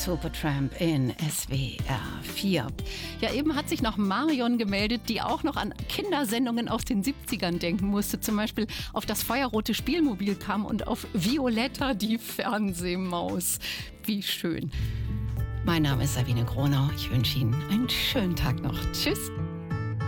Supertramp in SWR 4. Ja, eben hat sich noch Marion gemeldet, die auch noch an Kindersendungen aus den 70ern denken musste. Zum Beispiel auf das feuerrote Spielmobil kam und auf Violetta, die Fernsehmaus. Wie schön. Mein Name ist Sabine Gronau. Ich wünsche Ihnen einen schönen Tag noch. Tschüss.